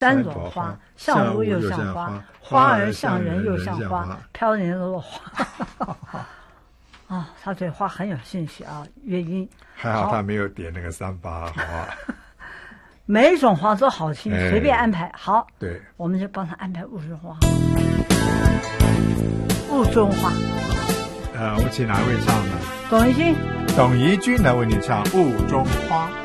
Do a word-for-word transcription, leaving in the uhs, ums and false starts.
三朵花，像雾又像花，花儿像人又像花，飘零落花。哦，他对花很有兴趣啊，乐音。 还好他没有点那个三八花。 每一种花都好听， 哎、 随便安排。好， 对， 我们就帮他安排雾中花。雾中花。 呃，我请哪位唱呢？ 董一君。 董怡君来为你唱《雾中花》。